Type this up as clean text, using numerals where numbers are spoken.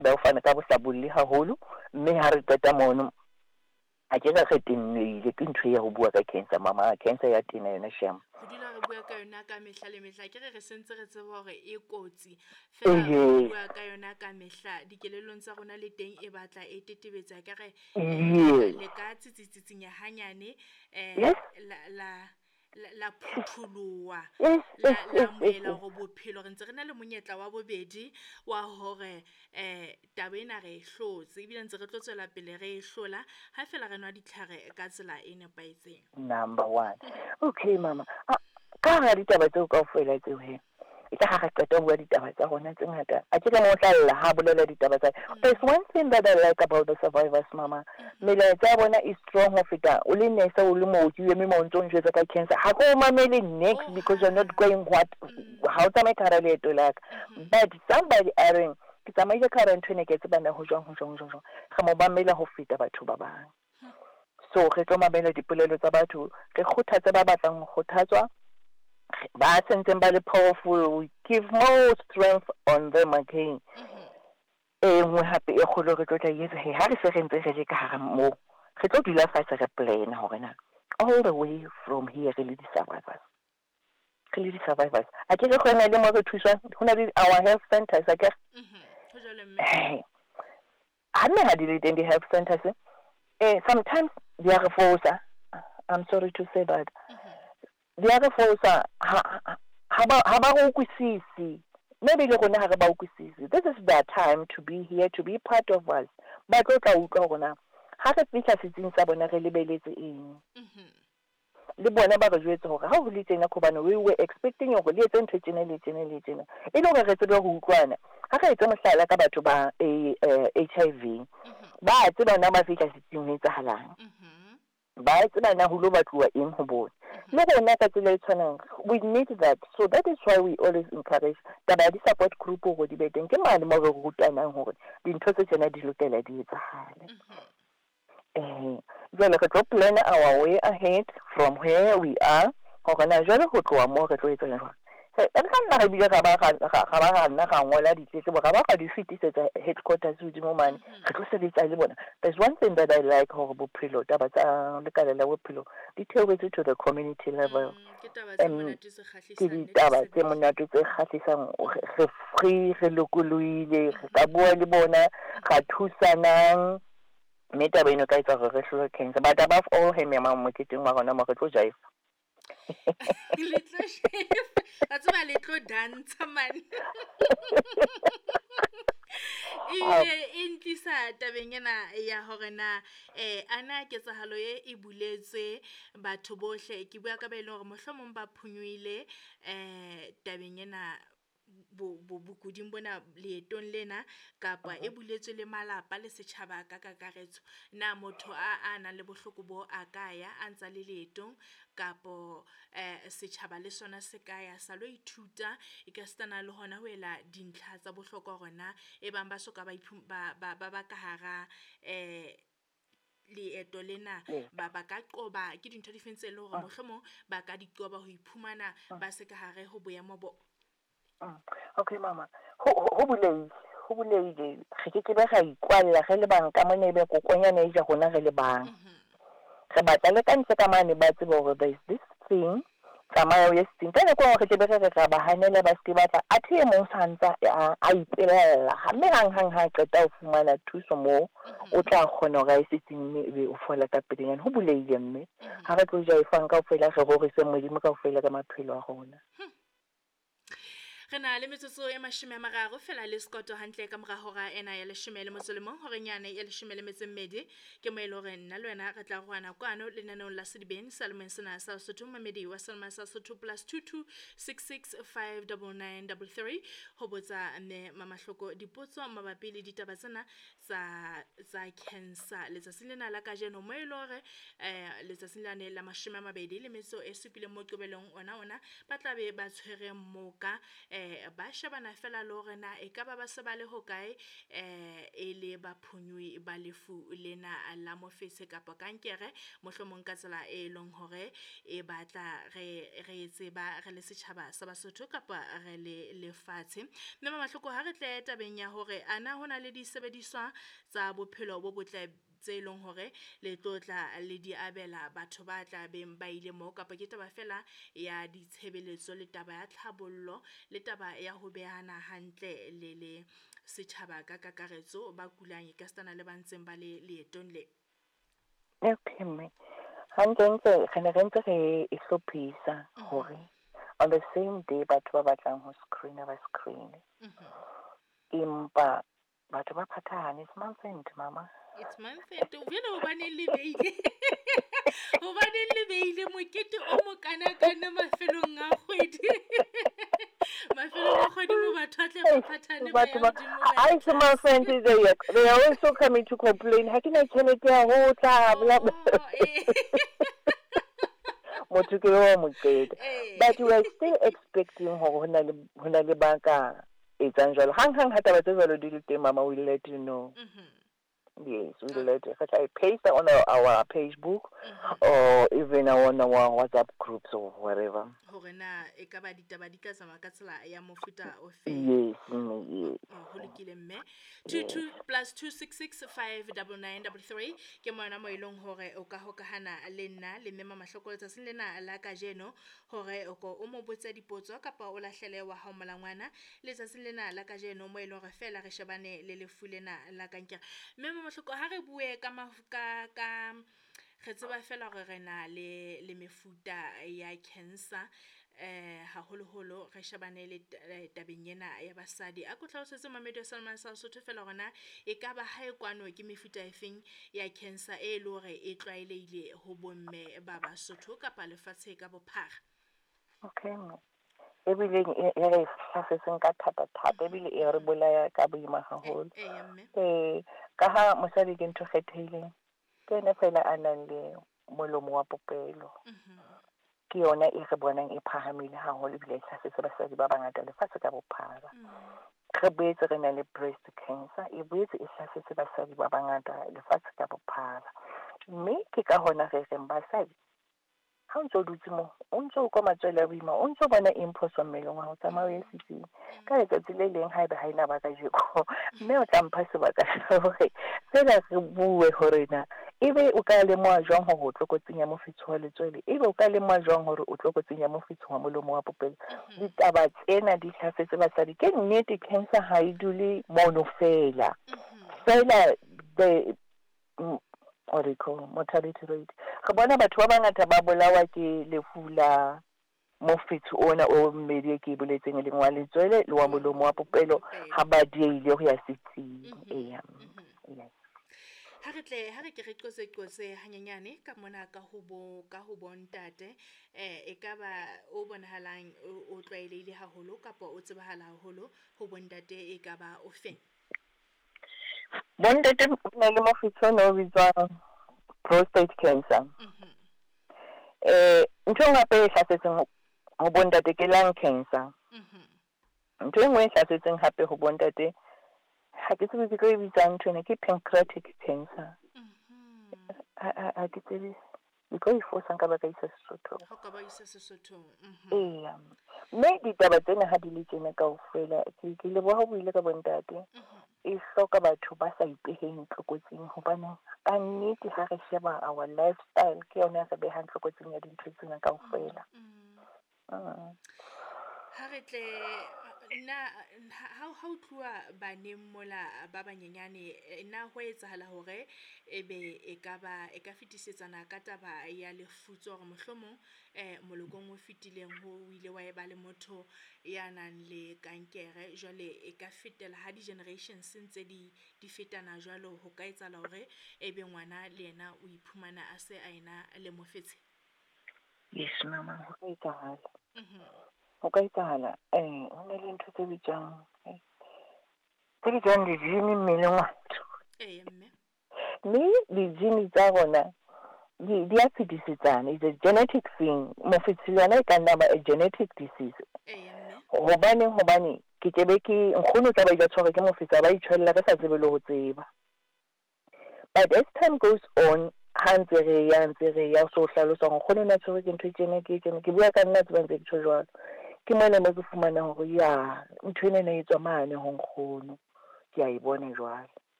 ba o fana ka bohlabolli haholo mme ha re qeta mono a ke ka kgetenne ke ntho ya ho bua ka cancer mama cancer ya tena yona sham go dula re bua ka yona ka mehla le mehla ke re sentse re tseba hore e kotsi fela re bua ka yona ka mehla dikelellong tsa rona le teng e batla e tetebetsa ka re le ka tsitsitsinya hanyane la phutholoha la moela go bophelo re ntse re na le monyetla wa bobedi wa hore taba ena re hlotse ebile ntse re tlo tswela pele re hlola ha fela re nwa ditlhare ka tsela e nepaetseng. Number 1 okay mama ka ga ditaba tseo kaofela tseo he e ka ga qeta ho bua ditaba tsa rona tse ngata a ke ka mo hlalla ha bolela ditaba tsa there's one thing that I like about the survivors mama melaetsa ya bona is strong ho feta o le nese o le mooki eme mo ntse o njwetsa ka cancer ha ko mamele next because you're not going what how to make a leeto la ka but somebody airing ke tsamaile ka re ntwe ne ke tsebana ho jwang ga mo bamela ho feta batho ba bang so re tlo mamela dipolelo tsa batho re kgothatse ba batlang ho kgothatswa ba sentseng ba le powerful we give more strength on them again nngwe hape e kgolo re tlo tla etsa he ha re se re ntse re le ka hara mo re tlo dula fatshe re plan hore na all the way from here re le di-survivors a ke re go na le mo re thuswa ho na le our health centers a ke ho jale mme ha nne ha di le teng di-health centers sometimes they are forced I'm sorry to say that di a re fosa ha ba go kwisisi maybe le gona ha re ba ukwisisi this is their time to be here to be part of us ba tlo tla utlwa gona ha re fihla setsing sa bona re lebeletse eng le bona ba re jwetse hore ha ho le tsena khobane we were expecting hore le etse ntho tsena le tsena e le hore re tsebe go utlwana ha re etse mohlala ka batho ba HIV ba tseba na ba fihla setsing ho etsahalang ba tseba na ho lo batluwa eng ho bona le rona ka tsela e tshwanang we need that so that is why we always encourage taba di support group go di beteng ke mane mo re rutanang hore dintho tse tsena di lokela di etsahale jwale re tlo plan our way ahead from where we are hore na jwale ho tloha mo re tlo etsa jwang re nna re bile ga ba nna ga ngola ditletlebo ga ba ga di fetisetsa headquarters hodimo mane re tlo sebetsa le bona there's one thing that I like hore bophelo taba tsa lekala la bophelo di theogetse to the community level ke taba tse monate tse kgahlisang taba tse monate tse kgahlisang re free re lokolohile re ka bua le bona ga thusanang mme taba eno ka etsa gore re hlole cancer but above all he mema moketeng wa rona mo re tlo jive little chef a tseba little dancer man e ntlisa tabeng ena ya hore na ana ketsahalo e buletswe batho bohle ke bua ka ba ile hore mohlomong ba phunyoile tabeng ena bokuding bona leetong lena kapa e buletswe le malapa le setjhaba ka kakaretso na motho a nang le bohloko bo a kaya a ntsa le leetong kapo setjhaba le sona se kaya sa lo ithuta e ka stana le hona ho ela dintlha tsa bohlokwa rona e bang ba soka ba ka hara leeto lena ba ka qoba ke dintho di fentse le hore mohlomong ba ka di qoba ho iphumana ba se ka hare ho boemo bo okay mama ho buleile ge ke ba ga ikwalla ge le bang ka mone be kokonyana e ja gona ge le bang re batla le ka ntse ka mane ba tseba hore there is this thing tsamaya ya sting ka nako ge ke be re ba hanela ba se batla a the mo santsa a ipela ha me hang ha qeta ho fumana thuso mo o tla kgona ga isitsing mme o fola ka pedenyana ho buleile mme ha re tlo ja ifang ka ofela ge go re se modimo ka ofela ka maphelo a rona re na le metsotso e 30 fela le skoto hantle ka mora hora ena ya 10 le mosolemo hore nyane ya 12 ke mo ile hore nna le wena re tla rwana kwano le nanong la sedibeng Salmon sena sa Sotho mamedi wa Salma sa Sotho +22 665993 ho botsa ne mamahloko dipotso mabapi le ditaba tsena tsa cancer letsatsi lena la ka jeno mo ile hore letsatsi lane la 20 le metso e supile mo qobelong ona ba tla be ba tshwere moka ba shebana fela le hore na e ka ba se ba le hokae e le baphunyui ba lefu lena la mofetshe kapa kankere mohlomong ka tsela e leng hore e batla re tseba re le setjhaba sa Basotho kapa re le lefatshe. Mme mahloko ha re tle tabeng ya hore ana hona le disebediswa tsa bophelo bo botle tse leng hore le tlotla le di abela batho ba tla beng ba ile mo kapa ke taba fela ya ditshebeletso le taba ya tlhabollo le taba ya ho behana hantle le setjhaba ka kakaretso ba kulang e ka stana le ba ntseng ba le leetong le. Okay, mme hantlentle re ihlophisa hore on the same day batho ba batlang ho screena ba screen empa batho ba phathahane it's month end mama. It's month end vele hobaneng le beile hobaneng le beile mokete o mokanakana mafelong a kgwedi mafelong a kgwedi mo batho a tle ba phathane ba ya hodimo ba I see my friends they are also coming to complain ha ke na tjhelete ya ho tla motho ke wa moqeda but we are still expecting hore hona le ba ka etsang jwalo hang ha taba tse jwalo di le teng mama will let you know. Yes, we will let it. I paste on our Facebook or even on our WhatsApp groups or whatever. Hore na e ka ba ditaba di ka tsama ka tsela ya mofuta o fe. Yes, ho lokile mme 22 plus 266 59933 ke mona mo ilong hore o ka hokahana le nna le mme mahloko tsa seng lena la ka jeno hore o mo botsa dipotso kapa o lahlelewa ha molangwana le tsa seng lena la ka jeno mo ilong re fela re shebane le lefu lena la kankere. Mme mahloko ha re bue ka re tseba fela hore re na le mefuta ya cancer haholoholo re shebane le tabeng ena ya basadi a go tlhalosetse Mamedio Salman sa Sotho fela gona e ka ba ha e kwano ke mefuta efeng ya cancer e le hore e tlwaelehile ho bomme ba Basotho kapa lefatshe ka bophara. Okay, ebile e re hlafetseng ka thata ebile e re bolaya ka boima haholo ka ha mosadi ke ntho kgethehileng ke ene fela a nang le molomo wa popelo ke yona e re bonang e phahamile haholo ebile e hlafetse basadi ba bangata lefatshe ka bophara. Re boetse re na le breast cancer e boetse e hlafetse basadi ba bangata lefatshe ka bophara. Mme ke ka hona re reng basadi ha o ntso dutse mo o ntso kwa matswele a boima o ntso bona imphoso mmeleng wa ho tsamaya setsing ka letsatsi le leng haeba ha ina ba ka jeko mme o tla mpha sebaka hore fela re bue hore na ebe o ka lemoha jwang hore o tlokotsing ya mofetsho wa letswele ebe o ka lemoha jwang hore o tlokotsing ya mofetsho wa molomo wa popelo. Ditaba tsena di hlafetse basadi ke nnete cancer ha e dule mono fela the what do you call mortality rate re bona batho ba bangata ba bolawa ke lefu la mofetsho ona o mmedi ke boletseng e leng wa letswele le wa molomo wa popelo ha ba dieile ho ya setsing. Ha re ke re qose hanyenyane ka mona ka ho bontate e ka ba o bonahalang o tlwaelehile haholo kapa o tsebahala haholo ho bontate e ka ba o feng. Bontate na le mofetsho no bitswang prostate cancer. Ntho ngape e hlafetseng ho bontate ke lung cancer. Ntho engwe e hlafetseng hape ho bontate ha ke tsebe ke bitsang ntho ke pancreatic cancer. Ha ke tsebe because e fosa nka ba ka isa Sesotho. Ho ka ba isa Sesotho. Mme ditaba tsena ha di le tsena kaofela ke leboha ho buile ka bontate e hloka batho ba sa ipeheng tlokotsing hobane ka nnete ha re sheba our lifestyle ke yona re behang tlokotsing ya dintho tsena kaofela. Ha re tle na ha o tluwa baneng mola ba banyenyane na ho etsahala hore ebe e ka fetisetsana ka taba ya lefutso hore mohlomong molokong o fetileng ho ile wa eba le motho ya nang le kankere jwale e ka fetela ha di generations ntse di fetana jwalo ho ka etsahala hore ebe ngwana le yena o iphumana a se a ena le mofetshe. Yes mama ho ka etsahala. Ho ka etsahala ho na le ntho tse bitswang di-gene mmeleng wa motho. Mme di-gene tsa rona di a fetisetsana, it's a genetic thing. Mofetshe yona e ka nna ba a genetic disease. hobane ke tsebe ke nkgono tla ba ile tshware ke mofetsa ba itshwella re sa tsebe le ho tseba. But as time goes on ha ntse re ya so hlalosa nkgono na tshware ke ntho e tjena ke bua ka nna tseba ntse ke tjho jwalo ke mona mo ke fumana hore ya ntho ena e tswa mane ho nkgono ke a e bona jwale.